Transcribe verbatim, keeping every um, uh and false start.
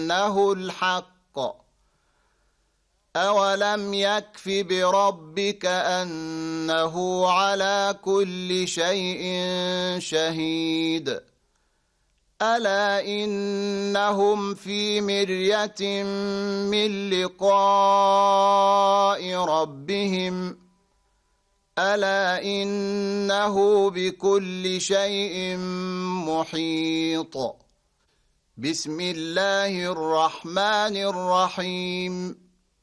أنه الحق أولم يكف بربك أنه على كل شيء شهيد ألا إنهم في مرية من لقاء ربهم ألا إنه بكل شيء محيط بسم الله الرحمن الرحيم